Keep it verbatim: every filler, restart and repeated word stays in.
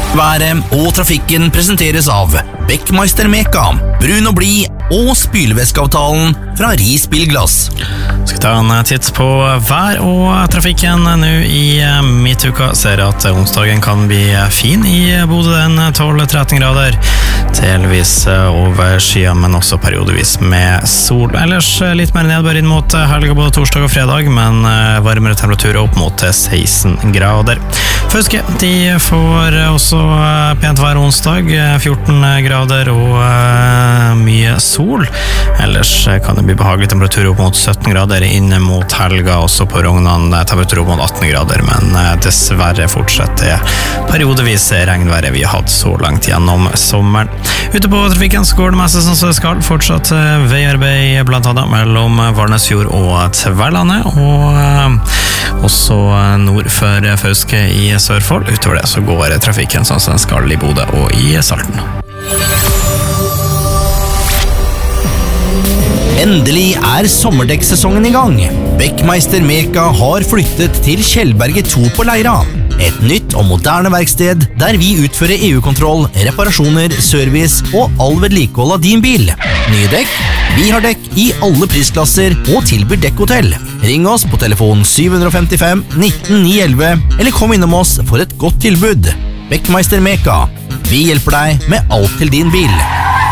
Været og trafikken presenteres av Beckmeister Meka, brun og bli og spylevæskeavtalen fra Ris Bilglass. Skal ta en titt på vær og trafikken nå i midtuka. Ser at onsdagen kan bli fin i Bodø, den tolv til tretten grader. Delvis over skyen, men også periodevis med sol. Ellers litt mer nedbør inn mot helga både torsdag og fredag, men varmere temperaturer opp mot seksten grader. Fauske, de får også pent vær onsdag, fjorten grader og mye sol. Ellers kan det bli behagelig temperatur opp mot sytten grader inn mot helga, også på Rognan temperatur opp mot atten grader, men dessverre fortsetter periodevis regnværet vi har hatt så langt gjennom sommeren. Ute på trafikken så går det meste som det skal, fortsatt veiarbeid blant annet mellom Varnesfjord og Tverlandet, og også nord for Fauske i Sørfold. Utover det så går trafikken sånn som den skal i Bodø og i Salten. Endelig er sommerdekksesongen i gang. Beckmeister Meka har flyttet til Kjellberget to på Leira. Et nytt og moderne verksted der vi utfører E U-kontroll, reparasjoner, service og all vedlikehold av din bil. Nye dekk? Vi har dekk i alle prisklasser og tilbyr dekkhotell. Ring oss på telefon syv fem fem, nitten ni elleve eller kom innom oss for et godt tilbud. Beckmeister Meka. Vi hjelper deg med alt til din bil.